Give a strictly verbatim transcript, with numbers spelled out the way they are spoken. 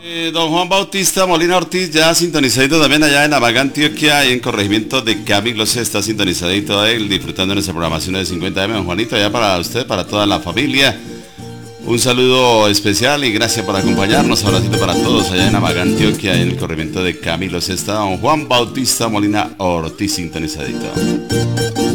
Eh, don Juan Bautista Molina Ortiz, ya sintonizadito también allá en Abagá, Antioquia, y en corregimiento de Camilo se está sintonizadito a él, disfrutando de nuestra programación de cincuenta eme. Don Juanito, allá para usted, para toda la familia, un saludo especial y gracias por acompañarnos. Abracito para todos allá en Abagá, Antioquia, en el corregimiento de Camilo se está don Juan Bautista Molina Ortiz sintonizadito.